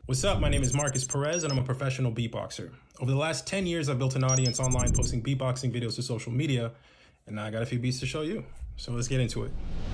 What's up? My name is Marcus Perez, and I'm a professional beatboxer. Over the last 10 years, I've built an audience online posting beatboxing videos to social media, and now I got a few beats to show you. So let's get into it.